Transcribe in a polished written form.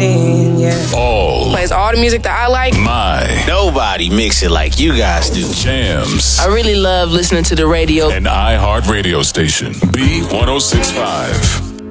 in, yeah. Plays all the music that I like. Nobody mix it like you guys do. Jams. I really love listening to the radio. An iHeart radio station. B1065.